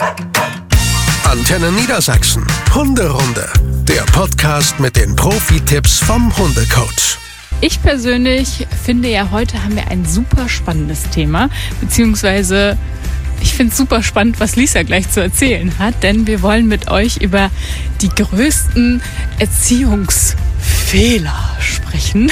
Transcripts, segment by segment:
Antenne Niedersachsen. Hunderunde. Der Podcast mit den Profi-Tipps vom Hundecoach. Ich persönlich finde ja, heute haben wir ein super spannendes Thema, beziehungsweise ich finde es super spannend, was Lisa gleich zu erzählen hat, denn wir wollen mit euch über die größten Erziehungsfehler sprechen.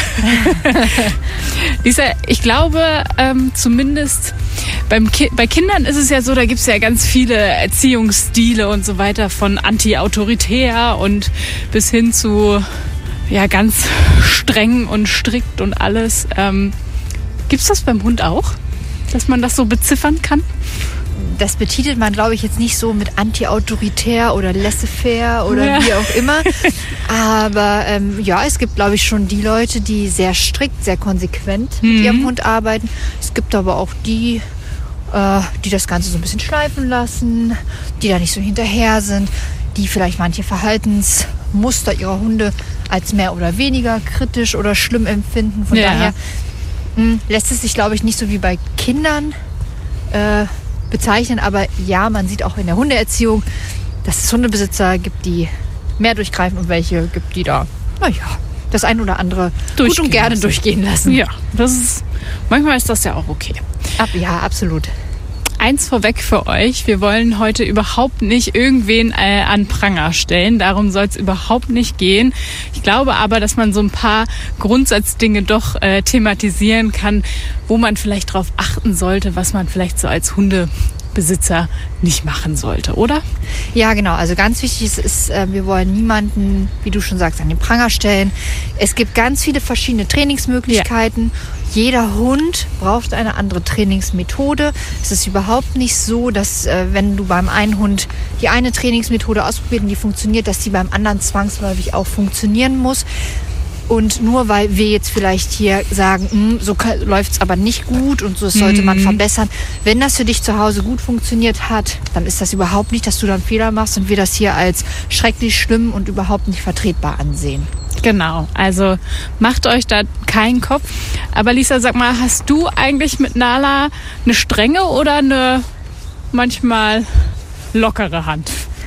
Lisa, ich glaube, zumindest bei Kindern ist es ja so, da gibt es ja ganz viele Erziehungsstile und so weiter, von anti-autoritär und bis hin zu ganz streng und strikt und alles. Gibt es das beim Hund auch, dass man das so beziffern kann? Das betitelt man, glaube ich, jetzt nicht so mit anti-autoritär oder laissez-faire oder wie auch immer. Aber es gibt, glaube ich, schon die Leute, die sehr strikt, sehr konsequent mit ihrem Hund arbeiten. Es gibt aber auch die das Ganze so ein bisschen schleifen lassen, die da nicht so hinterher sind, die vielleicht manche Verhaltensmuster ihrer Hunde als mehr oder weniger kritisch oder schlimm empfinden. Von daher lässt es sich, glaube ich, nicht so wie bei Kindern bezeichnen. Aber ja, man sieht auch in der Hundeerziehung, dass es Hundebesitzer gibt, die mehr durchgreifen und welche gibt, die da, das ein oder andere gut und gerne durchgehen lassen. Ja, manchmal ist das ja auch okay. Ja, absolut. Eins vorweg für euch, wir wollen heute überhaupt nicht irgendwen an Pranger stellen, darum soll es überhaupt nicht gehen. Ich glaube aber, dass man so ein paar Grundsatzdinge doch thematisieren kann, wo man vielleicht drauf achten sollte, was man vielleicht so als Hundebesitzer nicht machen sollte, oder? Ja, genau. Also ganz wichtig ist, wir wollen niemanden, wie du schon sagst, an den Pranger stellen. Es gibt ganz viele verschiedene Trainingsmöglichkeiten. Ja. Jeder Hund braucht eine andere Trainingsmethode. Es ist überhaupt nicht so, dass wenn du beim einen Hund die eine Trainingsmethode ausprobiert und die funktioniert, dass die beim anderen zwangsläufig auch funktionieren muss. Und nur weil wir jetzt vielleicht hier sagen, so läuft es aber nicht gut und so, das sollte man verbessern. Wenn das für dich zu Hause gut funktioniert hat, dann ist das überhaupt nicht, dass du dann Fehler machst und wir das hier als schrecklich schlimm und überhaupt nicht vertretbar ansehen. Genau, also macht euch da keinen Kopf. Aber Lisa, sag mal, hast du eigentlich mit Nala eine strenge oder eine manchmal lockere Hand?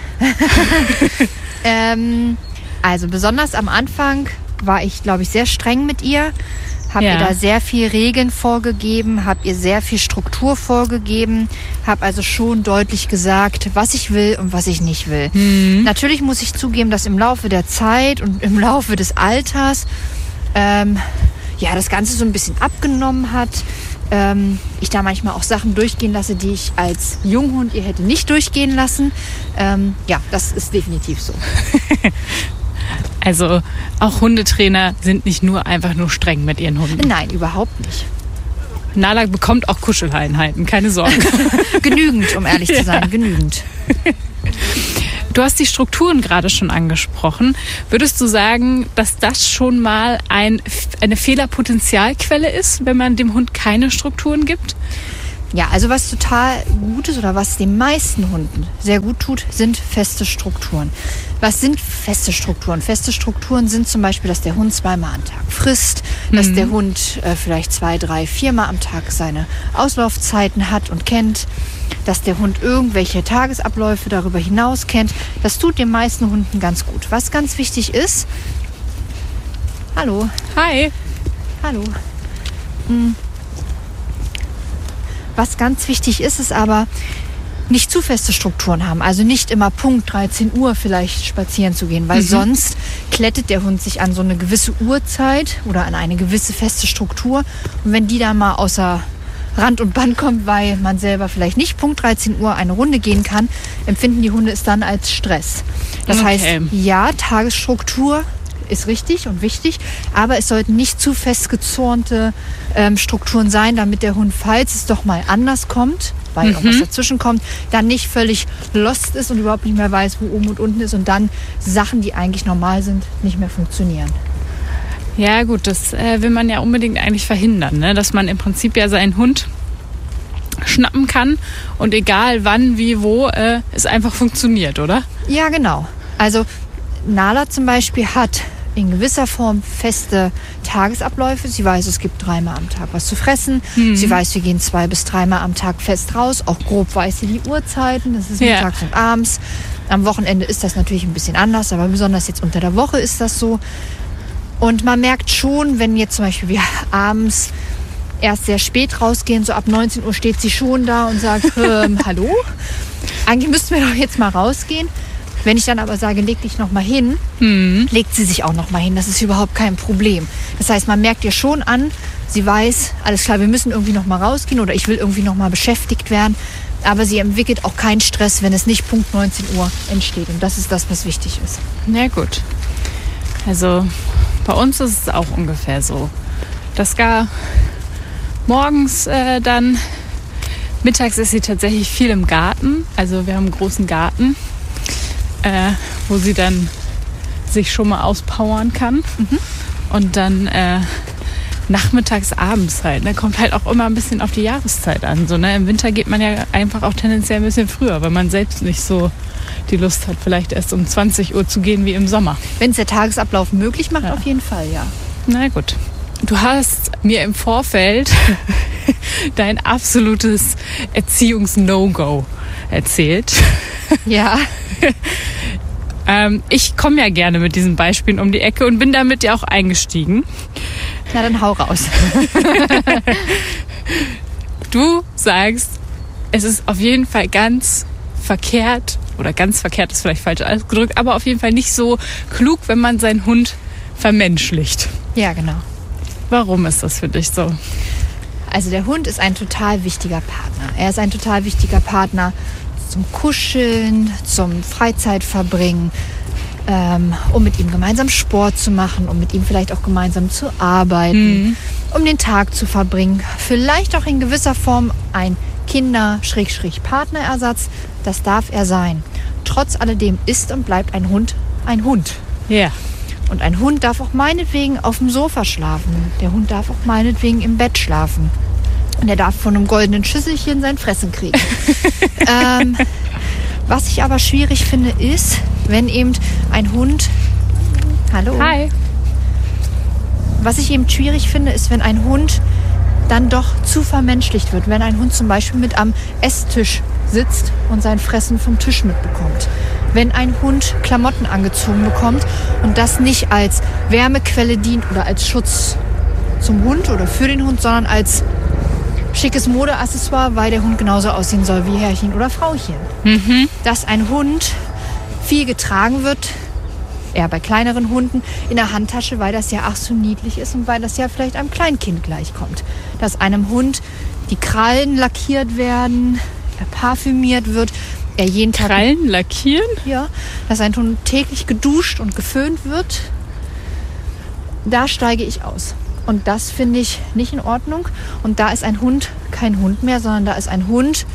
Also besonders am Anfang war ich, glaube ich, sehr streng mit ihr. Habe ihr da sehr viel Regeln vorgegeben, habe ihr sehr viel Struktur vorgegeben, habe also schon deutlich gesagt, was ich will und was ich nicht will. Natürlich muss ich zugeben, dass im Laufe der Zeit und im Laufe des Alters das Ganze so ein bisschen abgenommen hat. Ich da manchmal auch Sachen durchgehen lasse, die ich als Junghund ihr hätte nicht durchgehen lassen. Das ist definitiv so. Also auch Hundetrainer sind nicht einfach nur streng mit ihren Hunden. Nein, überhaupt nicht. Nala bekommt auch Kuscheleinheiten, keine Sorge. Genügend, um ehrlich zu sein, genügend. Du hast die Strukturen gerade schon angesprochen. Würdest du sagen, dass das schon mal eine Fehlerpotenzialquelle ist, wenn man dem Hund keine Strukturen gibt? Ja, also was total gut ist oder was den meisten Hunden sehr gut tut, sind feste Strukturen. Was sind feste Strukturen? Feste Strukturen sind zum Beispiel, dass der Hund 2-mal am Tag frisst, dass der Hund vielleicht 2, 3, 4-mal am Tag seine Auslaufzeiten hat und kennt, dass der Hund irgendwelche Tagesabläufe darüber hinaus kennt. Das tut den meisten Hunden ganz gut. Was ganz wichtig ist... Hallo. Hi. Hallo. Was ganz wichtig ist, ist aber nicht zu feste Strukturen haben. Also nicht immer Punkt 13 Uhr vielleicht spazieren zu gehen, weil sonst klettet der Hund sich an so eine gewisse Uhrzeit oder an eine gewisse feste Struktur. Und wenn die dann mal außer Rand und Band kommt, weil man selber vielleicht nicht Punkt 13 Uhr eine Runde gehen kann, empfinden die Hunde es dann als Stress. Das heißt, ja, Tagesstruktur ist richtig und wichtig, aber es sollten nicht zu festgezurrte Strukturen sein, damit der Hund, falls es doch mal anders kommt, weil irgendwas dazwischen kommt, dann nicht völlig lost ist und überhaupt nicht mehr weiß, wo oben und unten ist und dann Sachen, die eigentlich normal sind, nicht mehr funktionieren. Ja gut, das will man ja unbedingt eigentlich verhindern, ne? Dass man im Prinzip ja seinen Hund schnappen kann und egal wann, wie, wo, es einfach funktioniert, oder? Ja, genau. Also Nala zum Beispiel hat in gewisser Form feste Tagesabläufe. Sie weiß, es gibt 3-mal am Tag was zu fressen. Sie weiß, wir gehen 2 bis 3-mal am Tag fest raus. Auch grob weiß sie die Uhrzeiten. Das ist mittags und abends. Am Wochenende ist das natürlich ein bisschen anders, aber besonders jetzt unter der Woche ist das so. Und man merkt schon, wenn jetzt zum Beispiel wir abends erst sehr spät rausgehen, so ab 19 Uhr steht sie schon da und sagt, hallo, eigentlich müssten wir doch jetzt mal rausgehen. Wenn ich dann aber sage, leg dich noch mal hin, legt sie sich auch noch mal hin. Das ist überhaupt kein Problem. Das heißt, man merkt ihr schon an, sie weiß, alles klar, wir müssen irgendwie noch mal rausgehen oder ich will irgendwie noch mal beschäftigt werden. Aber sie entwickelt auch keinen Stress, wenn es nicht Punkt 19 Uhr entsteht. Und das ist das, was wichtig ist. Na gut. Also bei uns ist es auch ungefähr so. Das gar morgens dann, mittags ist sie tatsächlich viel im Garten. Also wir haben einen großen Garten, wo sie dann sich schon mal auspowern kann. Und dann nachmittags, abends halt. Ne? Kommt halt auch immer ein bisschen auf die Jahreszeit an. So, ne? Im Winter geht man ja einfach auch tendenziell ein bisschen früher, weil man selbst nicht so die Lust hat, vielleicht erst um 20 Uhr zu gehen wie im Sommer. Wenn es der Tagesablauf möglich macht, auf jeden Fall, ja. Na gut. Du hast mir im Vorfeld dein absolutes Erziehungs-No-Go erzählt. Ja. Ich komme ja gerne mit diesen Beispielen um die Ecke und bin damit ja auch eingestiegen. Na, dann hau raus. Du sagst, es ist auf jeden Fall ganz verkehrt, oder ganz verkehrt ist vielleicht falsch ausgedrückt, aber auf jeden Fall nicht so klug, wenn man seinen Hund vermenschlicht. Ja, genau. Warum ist das für dich so? Also der Hund ist ein total wichtiger Partner. Er ist ein total wichtiger Partner zum Kuscheln, zum Freizeitverbringen, um mit ihm gemeinsam Sport zu machen, um mit ihm vielleicht auch gemeinsam zu arbeiten, um den Tag zu verbringen. Vielleicht auch in gewisser Form ein Kinder-Partnerersatz. Das darf er sein. Trotz alledem ist und bleibt ein Hund ein Hund. Ja. Und ein Hund darf auch meinetwegen auf dem Sofa schlafen. Der Hund darf auch meinetwegen im Bett schlafen. Und er darf von einem goldenen Schüsselchen sein Fressen kriegen. Was ich aber schwierig finde, ist, wenn eben ein Hund... Hallo? Hi. Was ich eben schwierig finde, ist, wenn ein Hund dann doch zu vermenschlicht wird. Wenn ein Hund zum Beispiel mit am Esstisch sitzt und sein Fressen vom Tisch mitbekommt. Wenn ein Hund Klamotten angezogen bekommt und das nicht als Wärmequelle dient oder als Schutz zum Hund oder für den Hund, sondern als schickes Modeaccessoire, weil der Hund genauso aussehen soll wie Herrchen oder Frauchen. Dass ein Hund viel getragen wird, eher bei kleineren Hunden, in der Handtasche, weil das ja ach so niedlich ist und weil das ja vielleicht einem Kleinkind gleichkommt. Dass einem Hund die Krallen lackiert werden, er parfümiert wird, er jeden Tag... Krallen lackieren? Ja, dass ein Hund täglich geduscht und geföhnt wird. Da steige ich aus. Und das finde ich nicht in Ordnung. Und da ist ein Hund kein Hund mehr, sondern da ist ein Hund,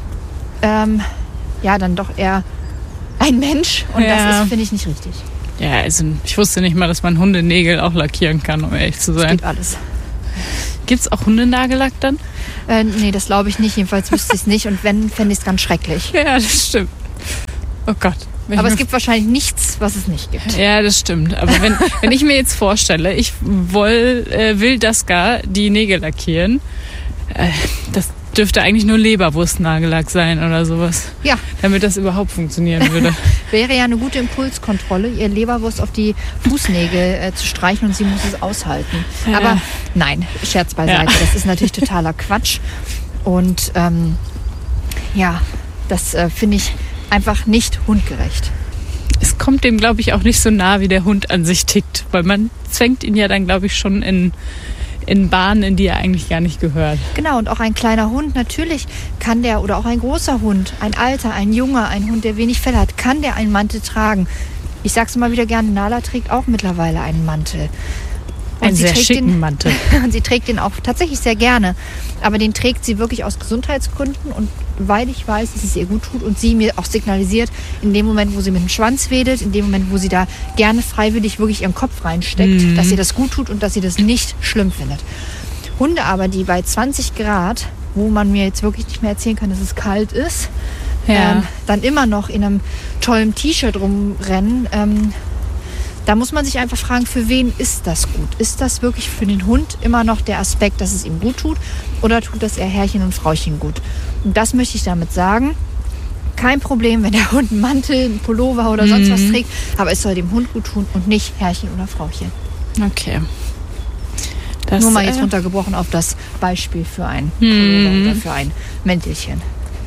dann doch eher ein Mensch. Und das ist, finde ich, nicht richtig. Ja, also ich wusste nicht mal, dass man Hundenägel auch lackieren kann, um ehrlich zu sein. Das geht alles. Gibt es auch Hundenagellack dann? Nee, das glaube ich nicht. Jedenfalls wüsste ich es nicht. Und wenn, fände ich es ganz schrecklich. Ja, das stimmt. Oh Gott. Aber es gibt wahrscheinlich nichts, was es nicht gibt. Ja, das stimmt. Aber wenn ich mir jetzt vorstelle, ich will das gar die Nägel lackieren, das dürfte eigentlich nur Leberwurstnagellack sein oder sowas. Ja. Damit das überhaupt funktionieren würde. Wäre ja eine gute Impulskontrolle, ihr Leberwurst auf die Fußnägel zu streichen und sie muss es aushalten. Ja. Aber nein, Scherz beiseite. Ja. Das ist natürlich totaler Quatsch. Und das finde ich einfach nicht hundgerecht. Es kommt dem, glaube ich, auch nicht so nah, wie der Hund an sich tickt. Weil man zwängt ihn ja dann, glaube ich, schon in Bahnen, in die er eigentlich gar nicht gehört. Genau, und auch ein kleiner Hund, natürlich kann der, oder auch ein großer Hund, ein alter, ein junger, ein Hund, der wenig Fell hat, kann der einen Mantel tragen. Ich sag's immer wieder gerne, Nala trägt auch mittlerweile einen Mantel. Einen sehr schicken Mantel. Und sie trägt den auch tatsächlich sehr gerne. Aber den trägt sie wirklich aus Gesundheitsgründen und weil ich weiß, dass es ihr gut tut und sie mir auch signalisiert, in dem Moment, wo sie mit dem Schwanz wedelt, in dem Moment, wo sie da gerne freiwillig wirklich ihren Kopf reinsteckt, dass ihr das gut tut und dass sie das nicht schlimm findet. Hunde aber, die bei 20 Grad, wo man mir jetzt wirklich nicht mehr erzählen kann, dass es kalt ist, dann immer noch in einem tollen T-Shirt rumrennen, Da muss man sich einfach fragen, für wen ist das gut? Ist das wirklich für den Hund immer noch der Aspekt, dass es ihm gut tut? Oder tut das eher Herrchen und Frauchen gut? Und das möchte ich damit sagen. Kein Problem, wenn der Hund einen Mantel, einen Pullover oder sonst was trägt. Aber es soll dem Hund gut tun und nicht Herrchen oder Frauchen. Okay. Das, nur mal jetzt runtergebrochen auf das Beispiel für ein Pullover oder für ein Mäntelchen.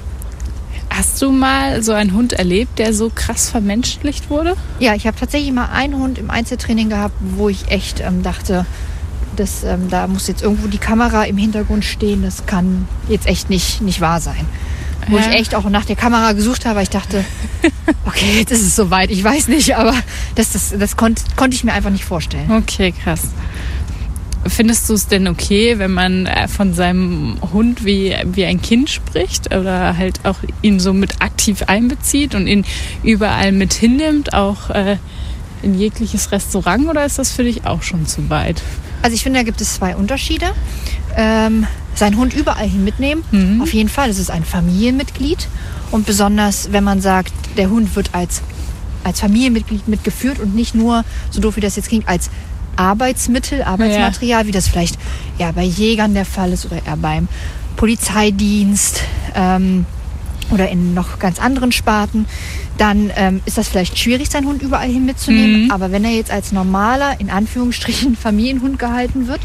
Hast du mal so einen Hund erlebt, der so krass vermenschlicht wurde? Ja, ich habe tatsächlich mal einen Hund im Einzeltraining gehabt, wo ich echt dachte, da muss jetzt irgendwo die Kamera im Hintergrund stehen. Das kann jetzt echt nicht wahr sein. Wo ich echt auch nach der Kamera gesucht habe, weil ich dachte, okay, jetzt ist es soweit. Ich weiß nicht, aber das konnte ich mir einfach nicht vorstellen. Okay, krass. Findest du es denn okay, wenn man von seinem Hund wie ein Kind spricht oder halt auch ihn so mit aktiv einbezieht und ihn überall mit hinnimmt, auch in jegliches Restaurant, oder ist das für dich auch schon zu weit? Also ich finde, da gibt es 2 Unterschiede. Seinen Hund überall hin mitnehmen, auf jeden Fall. Es ist ein Familienmitglied und besonders, wenn man sagt, der Hund wird als Familienmitglied mitgeführt und nicht nur, so doof wie das jetzt klingt, als Arbeitsmaterial, wie das vielleicht eher bei Jägern der Fall ist oder eher beim Polizeidienst oder in noch ganz anderen Sparten, dann ist das vielleicht schwierig, seinen Hund überall hin mitzunehmen. Aber wenn er jetzt als normaler, in Anführungsstrichen, Familienhund gehalten wird,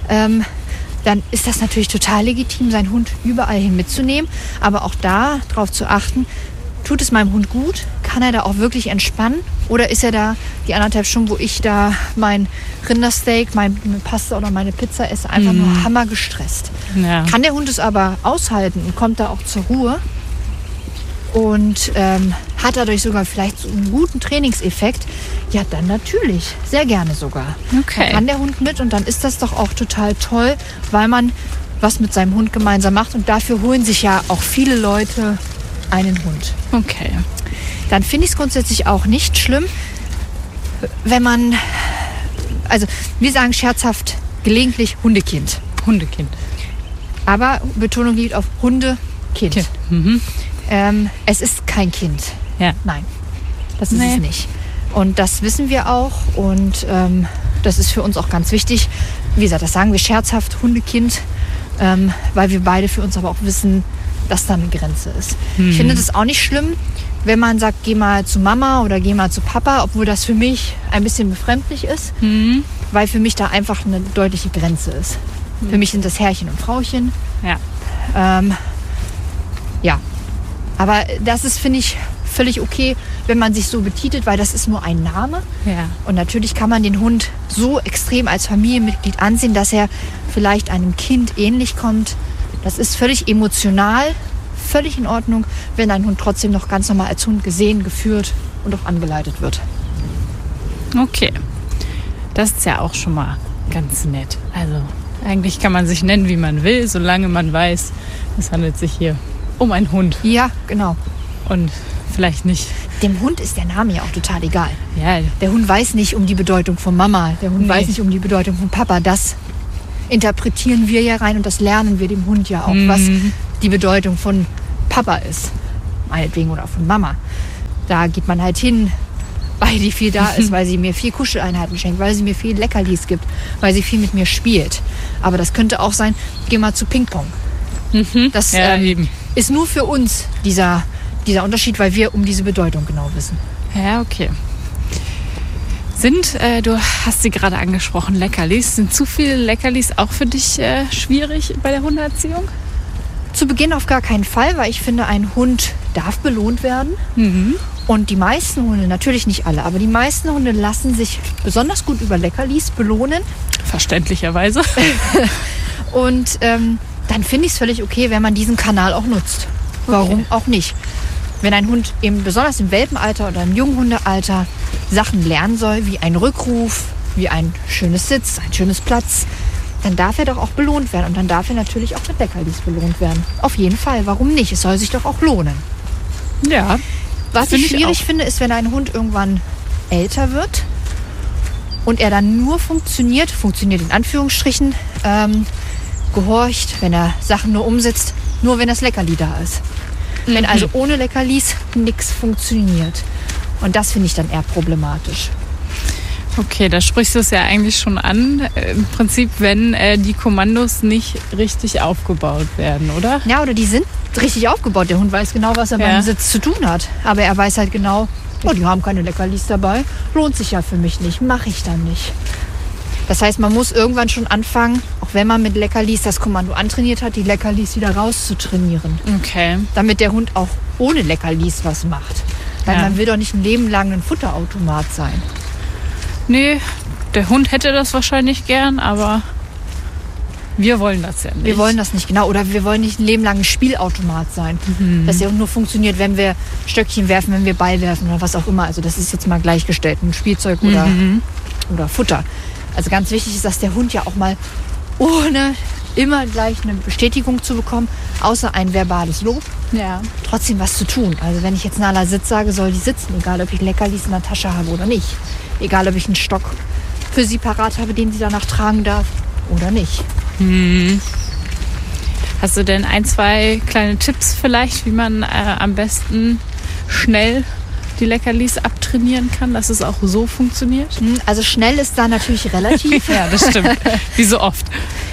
dann ist das natürlich total legitim, seinen Hund überall hin mitzunehmen. Aber auch da darauf zu achten, tut es meinem Hund gut? Kann er da auch wirklich entspannen? Oder ist er da die 1,5 Stunden, wo ich da mein Rindersteak, meine Pasta oder meine Pizza esse, einfach nur hammergestresst? Ja. Kann der Hund es aber aushalten und kommt da auch zur Ruhe und hat dadurch sogar vielleicht so einen guten Trainingseffekt, ja dann natürlich, sehr gerne sogar. Okay. Dann kann der Hund mit und dann ist das doch auch total toll, weil man was mit seinem Hund gemeinsam macht und dafür holen sich ja auch viele Leute einen Hund. Okay. Dann finde ich es grundsätzlich auch nicht schlimm, wenn man, also wir sagen scherzhaft gelegentlich Hundekind. Hundekind. Aber Betonung liegt auf Hundekind. Es ist kein Kind. Ja. Nein, das ist es nicht. Und das wissen wir auch und das ist für uns auch ganz wichtig. Wie gesagt, das sagen wir scherzhaft Hundekind, weil wir beide für uns aber auch wissen, dass da eine Grenze ist. Ich finde das auch nicht schlimm, wenn man sagt, geh mal zu Mama oder geh mal zu Papa, obwohl das für mich ein bisschen befremdlich ist, weil für mich da einfach eine deutliche Grenze ist. Für mich sind das Herrchen und Frauchen. Ja. Ja. Aber das ist, finde ich, völlig okay, wenn man sich so betitelt, weil das ist nur ein Name. Ja. Und natürlich kann man den Hund so extrem als Familienmitglied ansehen, dass er vielleicht einem Kind ähnlich kommt. Das ist völlig emotional, völlig in Ordnung, wenn ein Hund trotzdem noch ganz normal als Hund gesehen, geführt und auch angeleitet wird. Okay. Das ist ja auch schon mal ganz nett. Also eigentlich kann man sich nennen, wie man will, solange man weiß, es handelt sich hier um einen Hund. Ja, genau. Und vielleicht nicht. Dem Hund ist der Name ja auch total egal. Ja. Der Hund weiß nicht um die Bedeutung von Mama. Der Hund weiß nicht um die Bedeutung von Papa. Das interpretieren wir ja rein und das lernen wir dem Hund ja auch, was die Bedeutung von Papa ist. Meinetwegen oder von Mama. Da geht man halt hin, weil die viel da ist, weil sie mir viel Kuscheleinheiten schenkt, weil sie mir viel Leckerlis gibt, weil sie viel mit mir spielt. Aber das könnte auch sein, geh mal zu Ping-Pong. Das ist nur für uns dieser Unterschied, weil wir um diese Bedeutung genau wissen. Ja, okay. Du hast sie gerade angesprochen, Leckerlis. Sind zu viele Leckerlis auch für dich schwierig bei der Hundeerziehung? Zu Beginn auf gar keinen Fall, weil ich finde, ein Hund darf belohnt werden. Und die meisten Hunde, natürlich nicht alle, aber die meisten Hunde lassen sich besonders gut über Leckerlis belohnen. Verständlicherweise. Und dann finde ich es völlig okay, wenn man diesen Kanal auch nutzt. Warum auch nicht? Wenn ein Hund eben besonders im Welpenalter oder im Junghundealter Sachen lernen soll, wie ein Rückruf, wie ein schönes Sitz, ein schönes Platz, dann darf er doch auch belohnt werden. Und dann darf er natürlich auch mit Leckerlis belohnt werden. Auf jeden Fall, warum nicht? Es soll sich doch auch lohnen. Ja. Was ich schwierig finde, ist, wenn ein Hund irgendwann älter wird und er dann nur funktioniert in Anführungsstrichen, gehorcht, wenn er Sachen nur umsetzt, nur wenn das Leckerli da ist. Wenn also ohne Leckerlis nichts funktioniert. Und das finde ich dann eher problematisch. Okay, da sprichst du es ja eigentlich schon an. Im Prinzip, wenn die Kommandos nicht richtig aufgebaut werden, oder? Ja, oder die sind richtig aufgebaut. Der Hund weiß genau, was er beim Sitz zu tun hat. Aber er weiß halt genau, oh, die haben keine Leckerlis dabei. Lohnt sich ja für mich nicht, mache ich dann nicht. Das heißt, man muss irgendwann schon anfangen, auch wenn man mit Leckerlis das Kommando antrainiert hat, die Leckerlis wieder rauszutrainieren. Okay. Damit der Hund auch ohne Leckerlis was macht. Weil man will doch nicht ein Leben lang ein Futterautomat sein. Nee, der Hund hätte das wahrscheinlich gern, aber wir wollen das ja nicht. Wir wollen das nicht, genau. Oder wir wollen nicht ein Leben lang ein Spielautomat sein. Dass der Hund nur funktioniert, wenn wir Stöckchen werfen, wenn wir Ball werfen oder was auch immer. Also das ist jetzt mal gleichgestellt, ein Spielzeug oder Futter. Also ganz wichtig ist, dass der Hund ja auch mal ohne immer gleich eine Bestätigung zu bekommen, außer ein verbales Lob, trotzdem was zu tun. Also wenn ich jetzt Nala Sitz sage, soll die sitzen, egal ob ich Leckerlis in der Tasche habe oder nicht. Egal ob ich einen Stock für sie parat habe, den sie danach tragen darf oder nicht. Hast du denn 1, 2 kleine Tipps vielleicht, wie man am besten schnell die Leckerlis abtrainieren kann, dass es auch so funktioniert? Also schnell ist da natürlich relativ. Ja, das stimmt. Wie so oft.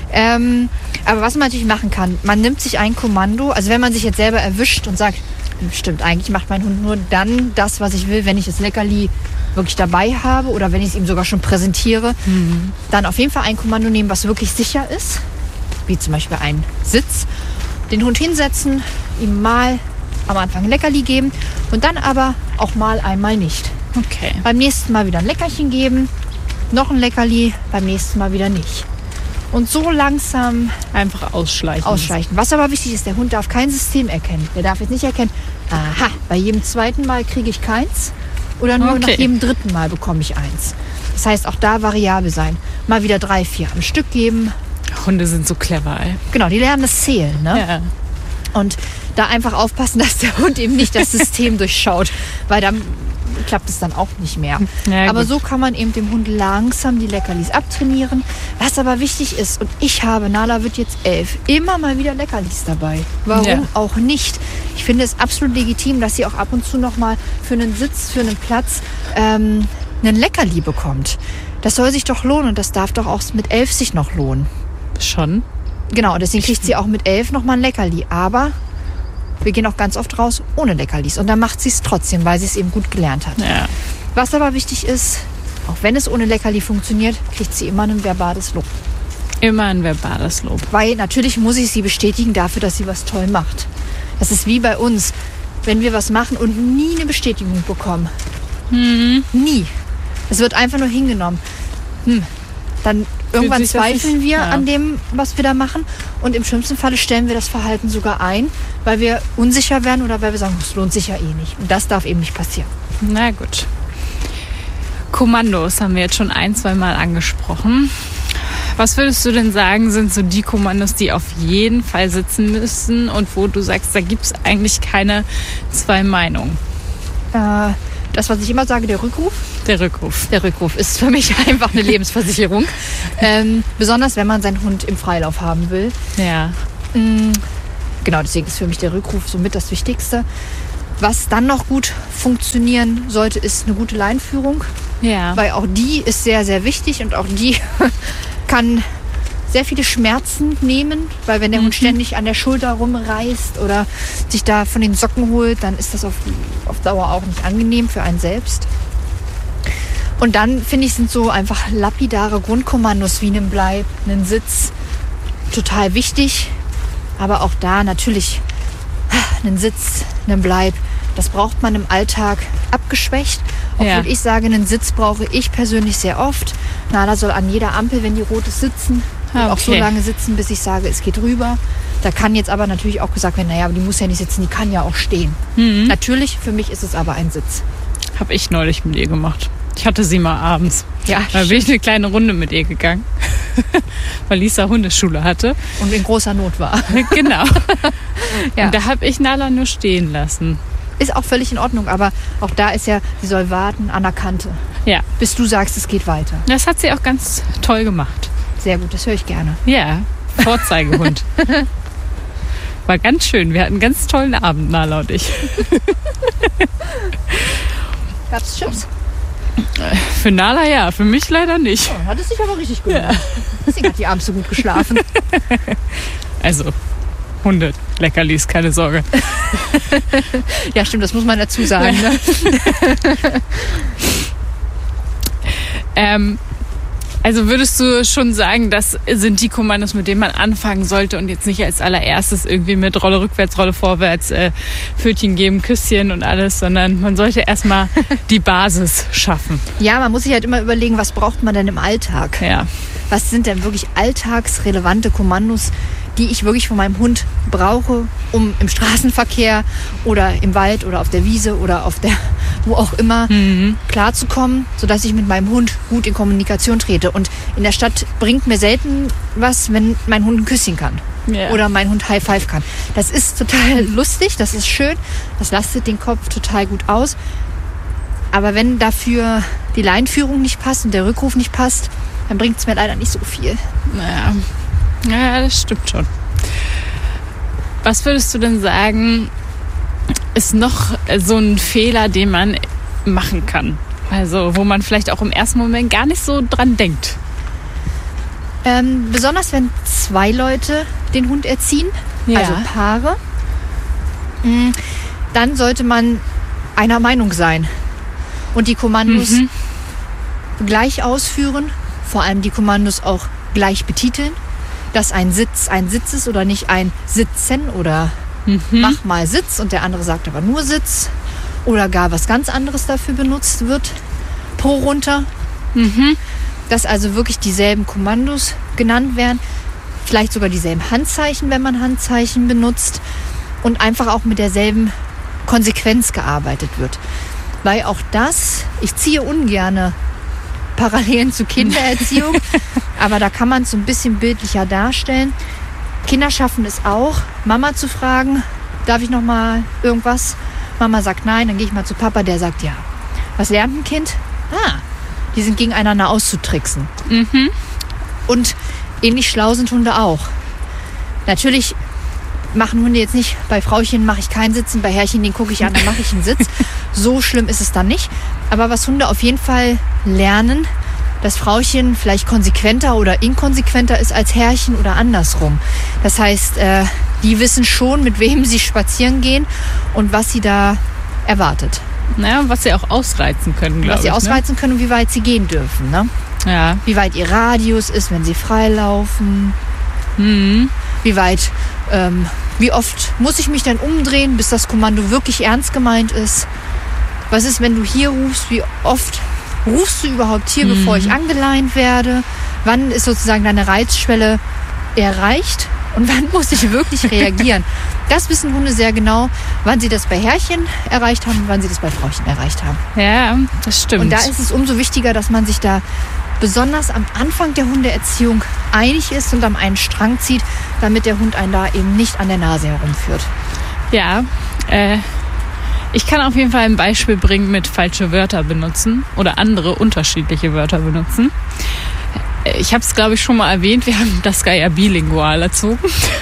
Aber was man natürlich machen kann, man nimmt sich ein Kommando, also wenn man sich jetzt selber erwischt und sagt, stimmt, eigentlich macht mein Hund nur dann das, was ich will, wenn ich das Leckerli wirklich dabei habe oder wenn ich es ihm sogar schon präsentiere, dann auf jeden Fall ein Kommando nehmen, was wirklich sicher ist, wie zum Beispiel ein Sitz, den Hund hinsetzen, ihm mal am Anfang ein Leckerli geben und dann aber auch mal einmal nicht. Okay. Beim nächsten Mal wieder ein Leckerchen geben, noch ein Leckerli, beim nächsten Mal wieder nicht. Und so langsam einfach ausschleichen. Was aber wichtig ist, der Hund darf kein System erkennen. Der darf jetzt nicht erkennen, aha, bei jedem zweiten Mal kriege ich keins oder nur nach jedem dritten Mal bekomme ich eins. Das heißt, auch da variabel sein. Mal wieder 3, 4 am Stück geben. Hunde sind so clever, ey. Genau, die lernen das Zählen, ne? Ja. Und da einfach aufpassen, dass der Hund eben nicht das System durchschaut, weil dann klappt es dann auch nicht mehr. Ja, aber gut. so kann man eben dem Hund langsam die Leckerlis abtrainieren. Was aber wichtig ist, und ich habe, Nala wird jetzt 11, immer mal wieder Leckerlis dabei. Warum auch nicht? Ich finde es absolut legitim, dass sie auch ab und zu noch mal für einen Sitz, für einen Platz einen Leckerli bekommt. Das soll sich doch lohnen und das darf doch auch mit 11 sich noch lohnen. Schon. Genau, deswegen kriegt sie auch mit 11 noch mal ein Leckerli. Aber wir gehen auch ganz oft raus ohne Leckerlis. Und dann macht sie es trotzdem, weil sie es eben gut gelernt hat. Ja. Was aber wichtig ist, auch wenn es ohne Leckerli funktioniert, kriegt sie immer ein verbales Lob. Immer ein verbales Lob. Weil natürlich muss ich sie bestätigen dafür, dass sie was toll macht. Das ist wie bei uns. Wenn wir was machen und nie eine Bestätigung bekommen. Nie. Es wird einfach nur hingenommen. Dann irgendwann zweifeln wir an dem, was wir da machen. Und im schlimmsten Falle stellen wir das Verhalten sogar ein, weil wir unsicher werden oder weil wir sagen, es lohnt sich ja eh nicht. Und das darf eben nicht passieren. Na gut. Kommandos haben wir jetzt schon 1, 2 Mal angesprochen. Was würdest du denn sagen, sind so die Kommandos, die auf jeden Fall sitzen müssen und wo du sagst, da gibt es eigentlich keine 2 Meinungen? Das, was ich immer sage, der Rückruf. Der Rückruf. Der Rückruf ist für mich einfach eine Lebensversicherung. Besonders, wenn man seinen Hund im Freilauf haben will. Ja. Genau, deswegen ist für mich der Rückruf somit das Wichtigste. Was dann noch gut funktionieren sollte, ist eine gute Leinführung. Ja. Weil auch die ist sehr, sehr wichtig und auch die kann sehr viele Schmerzen nehmen, weil wenn der Hund ständig an der Schulter rumreißt oder sich da von den Socken holt, dann ist das auf Dauer auch nicht angenehm für einen selbst. Und dann, finde ich, sind so einfach lapidare Grundkommandos wie einen Bleib, einen Sitz total wichtig. Aber auch da natürlich einen Sitz, einen Bleib, das braucht man im Alltag abgeschwächt. Obwohl ich sage, einen Sitz brauche ich persönlich sehr oft. Nala soll an jeder Ampel, wenn die rot ist, sitzen. Und auch so lange sitzen, bis ich sage, es geht rüber. Da kann jetzt aber natürlich auch gesagt werden, naja, aber die muss ja nicht sitzen, die kann ja auch stehen. Natürlich, für mich ist es aber ein Sitz. Habe ich neulich mit ihr gemacht. Ich hatte sie mal abends. Ja, da bin ich eine kleine Runde mit ihr gegangen, weil Lisa Hundeschule hatte. Und in großer Not war. Genau. Und da habe ich Nala nur stehen lassen. Ist auch völlig in Ordnung, aber auch da ist ja, sie soll warten an der Kante. Ja. Bis du sagst, es geht weiter. Das hat sie auch ganz toll gemacht. Sehr gut, das höre ich gerne. Ja, Vorzeigehund. War ganz schön. Wir hatten einen ganz tollen Abend, Nala und ich. Gab's Chips? Für Nala ja, für mich leider nicht. Oh, hat es sich aber richtig gut gemacht. Deswegen hat die abends so gut geschlafen. Also, Hunde, Leckerlis, keine Sorge. Ja, stimmt, das muss man dazu sagen. Ne? Also würdest du schon sagen, das sind die Kommandos, mit denen man anfangen sollte und jetzt nicht als allererstes irgendwie mit Rolle rückwärts, Rolle vorwärts, Pfötchen geben, Küsschen und alles, sondern man sollte erstmal die Basis schaffen. Ja, man muss sich halt immer überlegen, was braucht man denn im Alltag? Ja. Was sind denn wirklich alltagsrelevante Kommandos, die ich wirklich von meinem Hund brauche, um im Straßenverkehr oder im Wald oder auf der Wiese oder auf der, wo auch immer, klarzukommen, sodass ich mit meinem Hund gut in Kommunikation trete. Und in der Stadt bringt mir selten was, wenn mein Hund ein Küsschen kann. Ja. Oder mein Hund High Five kann. Das ist total lustig, das ist schön, das lastet den Kopf total gut aus. Aber wenn dafür die Leinführung nicht passt und der Rückruf nicht passt, dann bringt es mir leider nicht so viel. Ja, das stimmt schon. Was würdest du denn sagen, ist noch so ein Fehler, den man machen kann? Also, wo man vielleicht auch im ersten Moment gar nicht so dran denkt. Besonders wenn 2 Leute den Hund erziehen, Ja. also Paare, dann sollte man einer Meinung sein und die Kommandos gleich ausführen, vor allem die Kommandos auch gleich betiteln, dass ein Sitz ist oder nicht ein Sitzen oder mach mal Sitz und der andere sagt aber nur Sitz oder gar was ganz anderes dafür benutzt wird, Po runter. Dass also wirklich dieselben Kommandos genannt werden, vielleicht sogar dieselben Handzeichen, wenn man Handzeichen benutzt und einfach auch mit derselben Konsequenz gearbeitet wird. Weil auch das, ich ziehe ungerne Parallelen zu Kindererziehung, aber da kann man es so ein bisschen bildlicher darstellen. Kinder schaffen es auch, Mama zu fragen, darf ich noch mal irgendwas? Mama sagt nein, dann gehe ich mal zu Papa, der sagt ja. Was lernt ein Kind? Die sind gegeneinander auszutricksen. Und ähnlich schlau sind Hunde auch. Natürlich machen Hunde jetzt nicht, bei Frauchen mache ich keinen Sitzen, bei Herrchen, den gucke ich an, dann mache ich einen Sitz. So schlimm ist es dann nicht. Aber was Hunde auf jeden Fall lernen, dass Frauchen vielleicht konsequenter oder inkonsequenter ist als Herrchen oder andersrum. Das heißt, die wissen schon, mit wem sie spazieren gehen und was sie da erwartet. Naja, was sie auch ausreizen können, glaube ich. Was sie ausreizen können und wie weit sie gehen dürfen. Ne? Ja. Wie weit ihr Radius ist, wenn sie freilaufen. Wie weit, wie oft muss ich mich denn umdrehen, bis das Kommando wirklich ernst gemeint ist? Was ist, wenn du hier rufst? Wie oft rufst du überhaupt hier, bevor ich angeleint werde? Wann ist sozusagen deine Reizschwelle erreicht? Und wann muss ich wirklich reagieren? Das wissen Hunde sehr genau, wann sie das bei Herrchen erreicht haben und wann sie das bei Frauchen erreicht haben. Ja, das stimmt. Und da ist es umso wichtiger, dass man sich da besonders am Anfang der Hundeerziehung einig ist und am einen Strang zieht, damit der Hund einen da eben nicht an der Nase herumführt. Ja, ich kann auf jeden Fall ein Beispiel bringen mit falsche Wörter benutzen oder andere unterschiedliche Wörter benutzen. Ich habe es, glaube ich, schon mal erwähnt, wir haben das ja bilingual erzogen.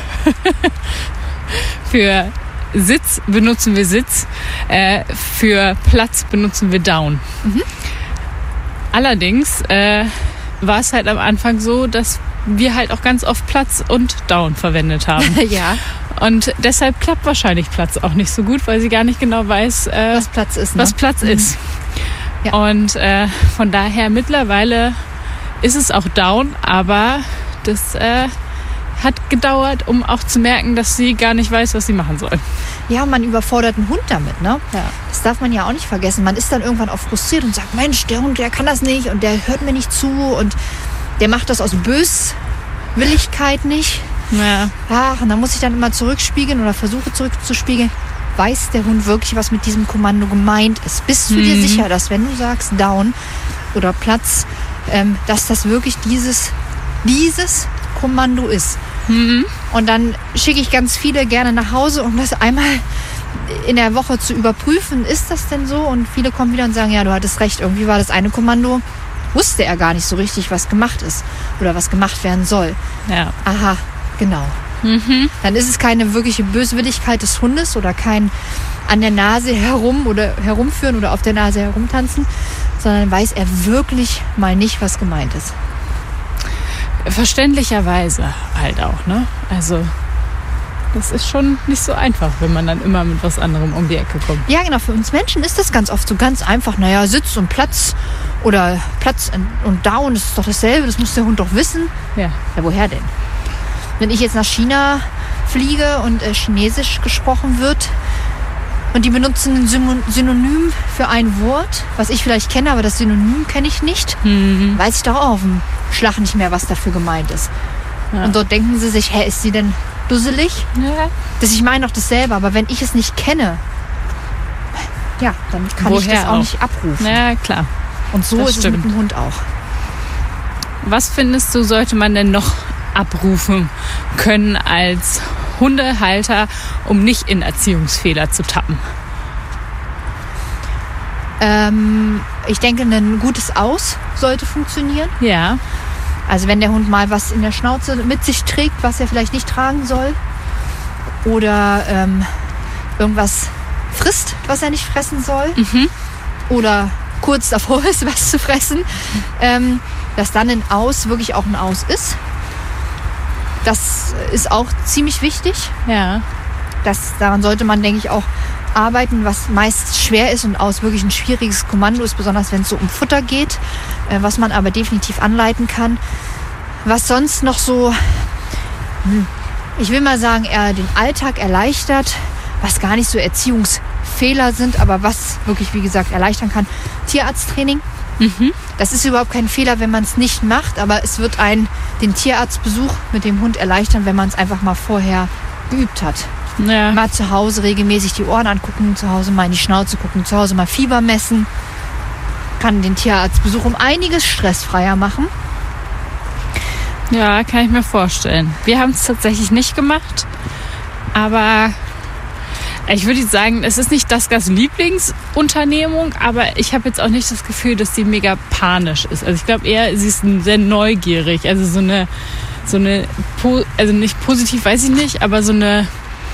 Für Sitz benutzen wir Sitz, für Platz benutzen wir Down. Allerdings war es halt am Anfang so, dass wir halt auch ganz oft Platz und Down verwendet haben. Ja. Und deshalb klappt wahrscheinlich Platz auch nicht so gut, weil sie gar nicht genau weiß, Was Platz ist. Ne? was Platz ist. Ja. Und von daher mittlerweile ist es auch Down, aber das hat gedauert, um auch zu merken, dass sie gar nicht weiß, was sie machen soll. Ja, man überfordert einen Hund damit, ne? Ja. Das darf man ja auch nicht vergessen. Man ist dann irgendwann auch frustriert und sagt, Mensch, der Hund, der kann das nicht und der hört mir nicht zu und der macht das aus Böswilligkeit nicht. Ja. Ach, und dann muss ich dann immer zurückspiegeln oder versuche zurückzuspiegeln. Weiß der Hund wirklich, was mit diesem Kommando gemeint ist? Bist du dir sicher, dass wenn du sagst Down oder Platz, dass das wirklich dieses Kommando ist? Und dann schicke ich ganz viele gerne nach Hause, um das einmal in der Woche zu überprüfen. Ist das denn so? Und viele kommen wieder und sagen, ja, du hattest recht. Irgendwie war das eine Kommando, wusste er gar nicht so richtig, was gemacht ist oder was gemacht werden soll. Ja. Aha, genau. Dann ist es keine wirkliche Böswilligkeit des Hundes oder kein an der Nase herumführen oder auf der Nase herumtanzen, sondern weiß er wirklich mal nicht, was gemeint ist. Verständlicherweise halt auch, ne? Also das ist schon nicht so einfach, wenn man dann immer mit was anderem um die Ecke kommt. Ja, genau. Für uns Menschen ist das ganz oft so ganz einfach. Naja, Sitz und Platz oder Platz und Down, das ist doch dasselbe. Das muss der Hund doch wissen. Ja. Ja, woher denn? Wenn ich jetzt nach China fliege und Chinesisch gesprochen wird und die benutzen ein Synonym für ein Wort, was ich vielleicht kenne, aber das Synonym kenne ich nicht, weiß ich doch auch auf dem Schlag nicht mehr, was dafür gemeint ist. Ja. Und dort denken sie sich, ist sie denn dusselig? Ja. Ich meine doch dasselbe, aber wenn ich es nicht kenne, ja, dann kann ich das auch nicht abrufen. Ja, klar. Und so ist es mit dem Hund auch. Was findest du, sollte man denn noch abrufen können als Hundehalter, um nicht in Erziehungsfehler zu tappen? Ich denke, ein gutes Aus sollte funktionieren. Ja. Also wenn der Hund mal was in der Schnauze mit sich trägt, was er vielleicht nicht tragen soll, oder irgendwas frisst, was er nicht fressen soll, oder kurz davor ist, was zu fressen, dass dann ein Aus wirklich auch ein Aus ist. Das ist auch ziemlich wichtig. Ja. Daran sollte man, denke ich, auch arbeiten, was meist schwer ist und Aus wirklich ein schwieriges Kommando ist, besonders wenn es so um Futter geht, was man aber definitiv anleiten kann. Was sonst noch so, ich will mal sagen, eher den Alltag erleichtert, was gar nicht so Erziehungsfehler sind, aber was wirklich, wie gesagt, erleichtern kann. Tierarzttraining. Das ist überhaupt kein Fehler, wenn man es nicht macht, aber es wird den Tierarztbesuch mit dem Hund erleichtern, wenn man es einfach mal vorher geübt hat. Ja. Mal zu Hause regelmäßig die Ohren angucken, zu Hause mal in die Schnauze gucken, zu Hause mal Fieber messen. Kann den Tierarztbesuch um einiges stressfreier machen. Ja, kann ich mir vorstellen. Wir haben es tatsächlich nicht gemacht, aber ich würde sagen, es ist nicht das Lieblingsunternehmung, aber ich habe jetzt auch nicht das Gefühl, dass sie mega panisch ist. Also ich glaube eher, sie ist sehr neugierig. Also so eine, also nicht positiv, weiß ich nicht, aber so eine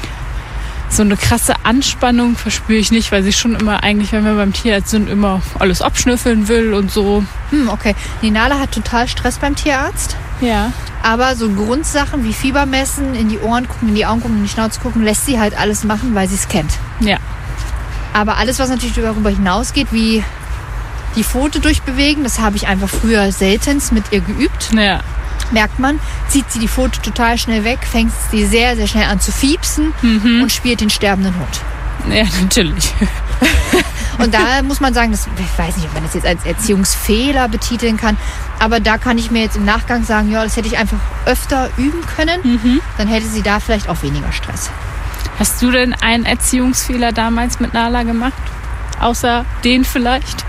krasse Anspannung verspüre ich nicht, weil sie schon immer eigentlich, wenn wir beim Tierarzt sind, immer alles abschnüffeln will und so. Okay. Die Nala hat total Stress beim Tierarzt. Ja. Aber so Grundsachen wie Fieber messen, in die Ohren gucken, in die Augen gucken, in die Schnauze gucken, lässt sie halt alles machen, weil sie es kennt. Ja. Aber alles, was natürlich darüber hinausgeht, wie die Pfote durchbewegen, das habe ich einfach früher seltenst mit ihr geübt. Ja. Merkt man, zieht sie die Pfote total schnell weg, fängt sie sehr, sehr schnell an zu fiepsen und spielt den sterbenden Hund. Ja, natürlich. Und da muss man sagen, ich weiß nicht, ob man das jetzt als Erziehungsfehler betiteln kann, aber da kann ich mir jetzt im Nachgang sagen, ja, das hätte ich einfach öfter üben können, dann hätte sie da vielleicht auch weniger Stress. Hast du denn einen Erziehungsfehler damals mit Nala gemacht? Außer den vielleicht?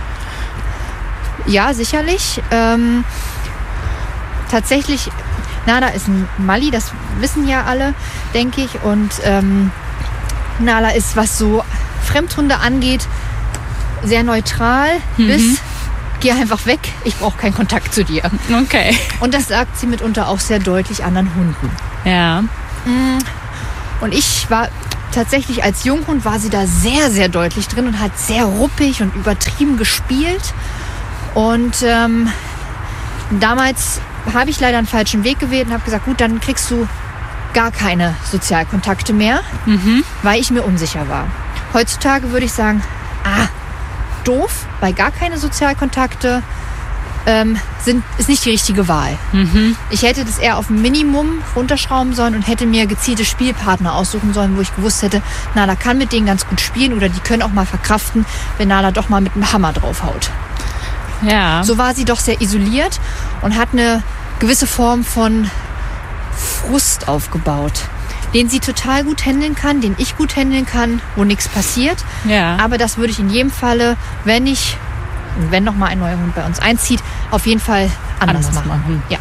Ja, sicherlich. Tatsächlich, Nala ist ein Mali, das wissen ja alle, denke ich. Und Nala ist, was so Fremdhunde angeht, sehr neutral bis, geh einfach weg, ich brauche keinen Kontakt zu dir. Okay. Und das sagt sie mitunter auch sehr deutlich anderen Hunden. Ja. Und ich war tatsächlich als Junghund, war sie da sehr, sehr deutlich drin und hat sehr ruppig und übertrieben gespielt. Und damals habe ich leider einen falschen Weg gewählt und habe gesagt, gut, dann kriegst du gar keine Sozialkontakte mehr, weil ich mir unsicher war. Heutzutage würde ich sagen, doof, weil gar keine Sozialkontakte ist nicht die richtige Wahl. Ich hätte das eher auf ein Minimum runterschrauben sollen und hätte mir gezielte Spielpartner aussuchen sollen, wo ich gewusst hätte, Nala kann mit denen ganz gut spielen oder die können auch mal verkraften, wenn Nala doch mal mit einem Hammer draufhaut. Ja. So war sie doch sehr isoliert und hat eine gewisse Form von Frust aufgebaut, den sie total gut handeln kann, den ich gut handeln kann, wo nichts passiert. Ja. Aber das würde ich in jedem Falle, wenn noch mal ein neuer Hund bei uns einzieht, auf jeden Fall anders machen. Ja.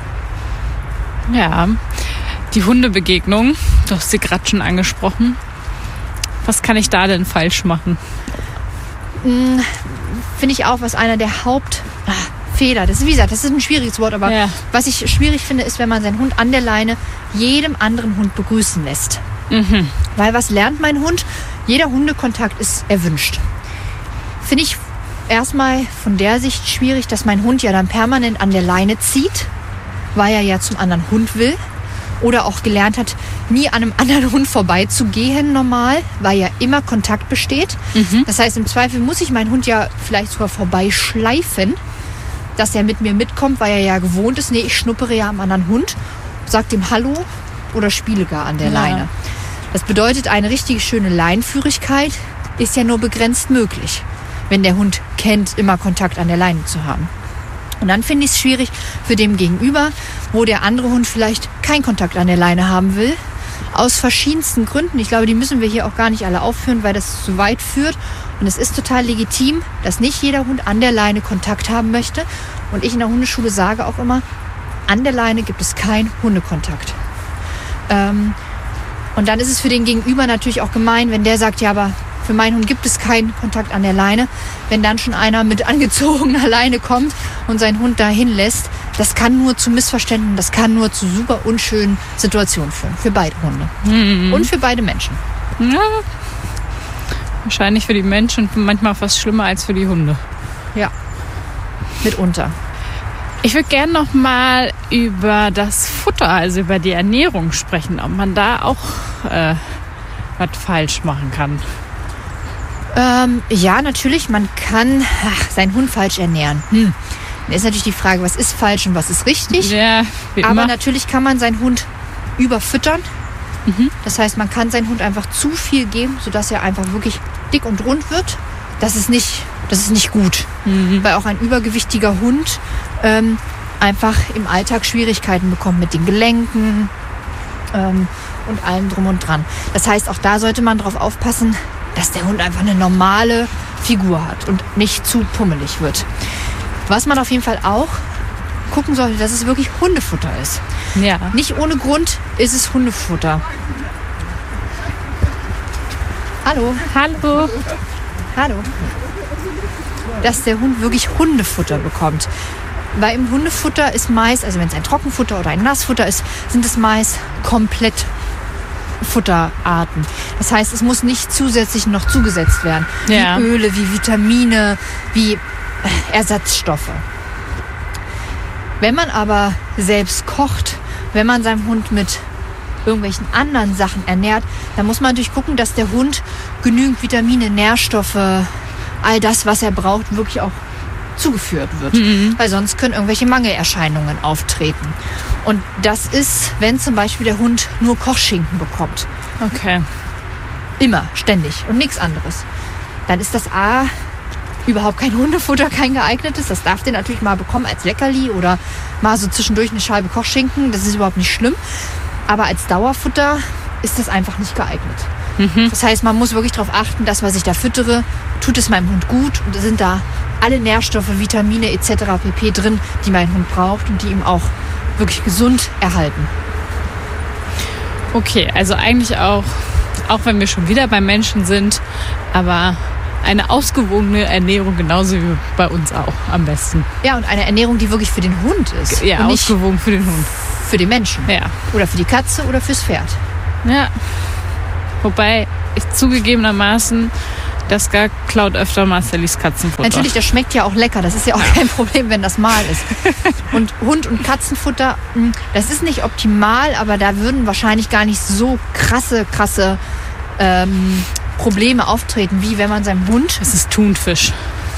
Ja. Die Hundebegegnung, du hast sie gerade schon angesprochen. Was kann ich da denn falsch machen? Finde ich auch, was einer der Fehler. Das ist, wie gesagt, das ist ein schwieriges Wort, aber was ich schwierig finde, ist, wenn man seinen Hund an der Leine jedem anderen Hund begrüßen lässt. Mhm. Weil was lernt mein Hund? Jeder Hundekontakt ist erwünscht. Finde ich erstmal von der Sicht schwierig, dass mein Hund ja dann permanent an der Leine zieht, weil er ja zum anderen Hund will. Oder auch gelernt hat, nie an einem anderen Hund vorbeizugehen normal, weil ja immer Kontakt besteht. Mhm. Das heißt, im Zweifel muss ich meinen Hund ja vielleicht sogar vorbeischleifen, dass er mit mir mitkommt, weil er ja gewohnt ist. Nee, ich schnuppere ja am anderen Hund, sag dem Hallo oder spiele gar an der Leine. Das bedeutet, eine richtig schöne Leinenführigkeit ist ja nur begrenzt möglich, wenn der Hund kennt, immer Kontakt an der Leine zu haben. Und dann finde ich es schwierig für den Gegenüber, wo der andere Hund vielleicht keinen Kontakt an der Leine haben will. Aus verschiedensten Gründen. Ich glaube, die müssen wir hier auch gar nicht alle aufführen, weil das zu weit führt. Und es ist total legitim, dass nicht jeder Hund an der Leine Kontakt haben möchte. Und ich in der Hundeschule sage auch immer, an der Leine gibt es keinen Hundekontakt. Und dann ist es für den Gegenüber natürlich auch gemein, wenn der sagt, ja, aber für meinen Hund gibt es keinen Kontakt an der Leine. Wenn dann schon einer mit angezogener Leine kommt und seinen Hund dahin lässt, das kann nur zu Missverständnissen, das kann nur zu super unschönen Situationen führen. Für beide Hunde. Mhm. Und für beide Menschen. Ja, wahrscheinlich für die Menschen manchmal fast schlimmer als für die Hunde. Ja, mitunter. Ich würde gerne noch mal über das Futter, also über die Ernährung sprechen, ob man da auch was falsch machen kann. Ja, natürlich, man kann seinen Hund falsch ernähren. Da ist natürlich die Frage, was ist falsch und was ist richtig. Ja, wie aber immer. Natürlich kann man seinen Hund überfüttern. Mhm. Das heißt, man kann seinen Hund einfach zu viel geben, sodass er einfach wirklich dick und rund wird. Das ist nicht gut, weil auch ein übergewichtiger Hund einfach im Alltag Schwierigkeiten bekommt mit den Gelenken und allem drum und dran. Das heißt, auch da sollte man darauf aufpassen, dass der Hund einfach eine normale Figur hat und nicht zu pummelig wird. Was man auf jeden Fall auch gucken sollte, dass es wirklich Hundefutter ist. Ja. Nicht ohne Grund ist es Hundefutter. Hallo. Hallo. Hallo. Dass der Hund wirklich Hundefutter bekommt. Weil im Hundefutter ist meist, also wenn es ein Trockenfutter oder ein Nassfutter ist, sind es meist komplett Futterarten. Das heißt, es muss nicht zusätzlich noch zugesetzt werden. Ja. Wie Öle, wie Vitamine, wie Ersatzstoffe. Wenn man aber selbst kocht, wenn man seinem Hund mit irgendwelchen anderen Sachen ernährt, dann muss man natürlich gucken, dass der Hund genügend Vitamine, Nährstoffe, all das, was er braucht, wirklich auch zugeführt wird. Mhm. Weil sonst können irgendwelche Mangelerscheinungen auftreten. Und das ist, wenn zum Beispiel der Hund nur Kochschinken bekommt. Okay. Immer, ständig und nichts anderes. Dann ist das A, überhaupt kein Hundefutter, kein geeignetes. Das darf der natürlich mal bekommen als Leckerli oder mal so zwischendurch eine Scheibe Kochschinken. Das ist überhaupt nicht schlimm. Aber als Dauerfutter ist das einfach nicht geeignet. Mhm. Das heißt, man muss wirklich darauf achten, dass was ich da füttere, tut es meinem Hund gut und sind da alle Nährstoffe, Vitamine etc. pp. Drin, die mein Hund braucht und die ihm auch wirklich gesund erhalten. Okay, also eigentlich auch wenn wir schon wieder beim Menschen sind, aber eine ausgewogene Ernährung genauso wie bei uns auch am besten. Ja, und eine Ernährung, die wirklich für den Hund ist. Ja, und ausgewogen für den Hund. Für den Menschen. Ja. Oder für die Katze oder fürs Pferd. Ja. Wobei ich zugegebenermaßen, das klaut öfter Marcellis Katzenfutter. Natürlich, das schmeckt ja auch lecker. Das ist ja auch kein Problem, wenn das mal ist. Und Hund- und Katzenfutter, das ist nicht optimal, aber da würden wahrscheinlich gar nicht so krasse Probleme auftreten, wie wenn man seinem Hund... Das ist Thunfisch.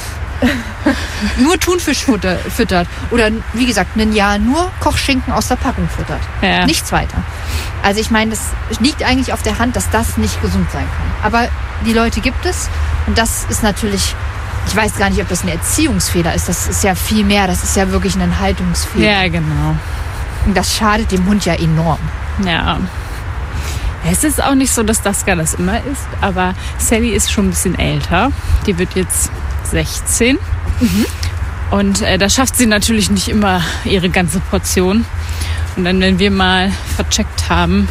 nur Thunfisch füttert. Oder wie gesagt, ein Jahr nur Kochschinken aus der Packung füttert. Ja. Nichts weiter. Also ich meine, das liegt eigentlich auf der Hand, dass das nicht gesund sein kann. Aber die Leute gibt es. Und das ist natürlich, ich weiß gar nicht, ob das ein Erziehungsfehler ist. Das ist ja viel mehr. Das ist ja wirklich ein Haltungsfehler. Ja, genau. Und das schadet dem Hund ja enorm. Ja. Es ist auch nicht so, dass Daska das immer ist. Aber Sally ist schon ein bisschen älter. Die wird jetzt 16. Mhm. Und da schafft sie natürlich nicht immer ihre ganze Portion. Und dann, wenn wir mal vercheckt haben,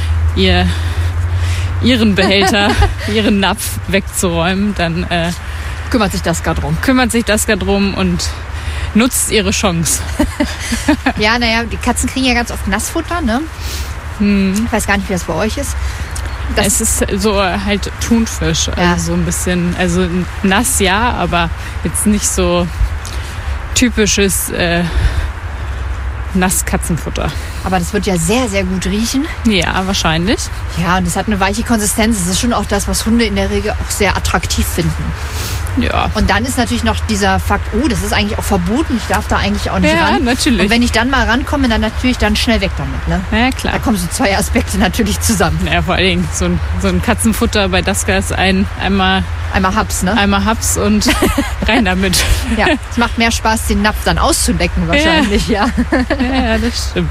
ihren Behälter, ihren Napf wegzuräumen, dann kümmert sich Daska drum. Und nutzt ihre Chance. Ja, naja, die Katzen kriegen ja ganz oft Nassfutter, ne? Ich weiß gar nicht, wie das bei euch ist. Es ist so halt Thunfisch, also so ein bisschen, also nass ja, aber jetzt nicht so typisches Nasskatzenfutter. Aber das wird ja sehr, sehr gut riechen. Ja, wahrscheinlich. Ja, und es hat eine weiche Konsistenz. Das ist schon auch das, was Hunde in der Regel auch sehr attraktiv finden. Ja. Und dann ist natürlich noch dieser Fakt, das ist eigentlich auch verboten, ich darf da eigentlich auch nicht ran. Ja, natürlich. Und wenn ich dann mal rankomme, dann natürlich dann schnell weg damit. Ne? Ja, klar. Da kommen so zwei Aspekte natürlich zusammen. Ja, vor allen Dingen so ein Katzenfutter bei Daska ist einmal Haps, ne? Einmal Haps und rein damit. Ja, es macht mehr Spaß, den Napf dann auszulecken wahrscheinlich, ja. Ja, das stimmt.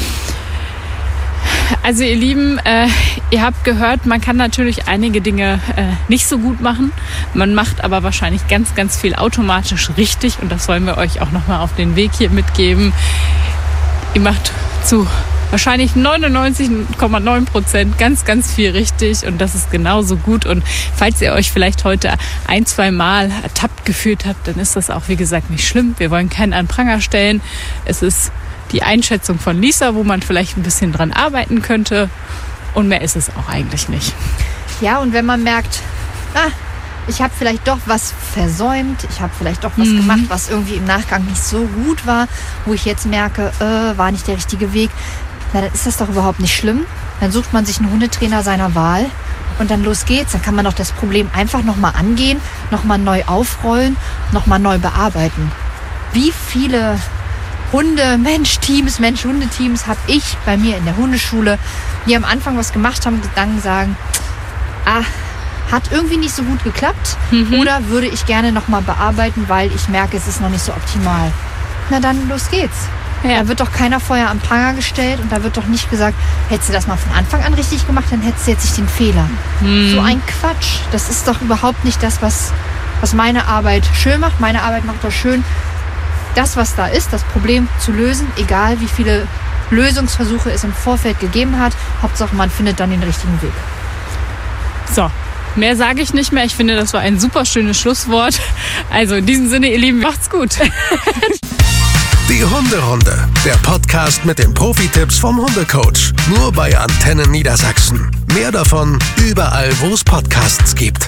Also ihr Lieben, ihr habt gehört, man kann natürlich einige Dinge nicht so gut machen. Man macht aber wahrscheinlich ganz, ganz viel automatisch richtig. Und das wollen wir euch auch nochmal auf den Weg hier mitgeben. Ihr macht zu wahrscheinlich 99,9% ganz, ganz viel richtig. Und das ist genauso gut. Und falls ihr euch vielleicht heute 1-2 Mal ertappt gefühlt habt, dann ist das auch, wie gesagt, nicht schlimm. Wir wollen keinen an Pranger stellen. Es ist die Einschätzung von Lisa, wo man vielleicht ein bisschen dran arbeiten könnte. Und mehr ist es auch eigentlich nicht. Ja, und wenn man merkt, ich habe vielleicht doch was versäumt, ich habe vielleicht doch was gemacht, was irgendwie im Nachgang nicht so gut war, wo ich jetzt merke, war nicht der richtige Weg, na, dann ist das doch überhaupt nicht schlimm. Dann sucht man sich einen Hundetrainer seiner Wahl und dann los geht's. Dann kann man doch das Problem einfach nochmal angehen, nochmal neu aufrollen, nochmal neu bearbeiten. Wie viele Mensch-Hunde-Teams habe ich bei mir in der Hundeschule, die am Anfang was gemacht haben, dann sagen, hat irgendwie nicht so gut geklappt oder würde ich gerne nochmal bearbeiten, weil ich merke, es ist noch nicht so optimal. Na dann, los geht's. Ja. Da wird doch keiner vorher am Pranger gestellt und da wird doch nicht gesagt, hättest du das mal von Anfang an richtig gemacht, dann hättest du jetzt nicht den Fehler. So ein Quatsch. Das ist doch überhaupt nicht das, was meine Arbeit schön macht. Meine Arbeit macht doch schön, das, was da ist, das Problem zu lösen, egal wie viele Lösungsversuche es im Vorfeld gegeben hat. Hauptsache, man findet dann den richtigen Weg. So, mehr sage ich nicht mehr. Ich finde, das war ein super schönes Schlusswort. Also in diesem Sinne, ihr Lieben, macht's gut. Die Hunderunde, der Podcast mit den Profi-Tipps vom Hundecoach. Nur bei Antenne Niedersachsen. Mehr davon überall, wo es Podcasts gibt.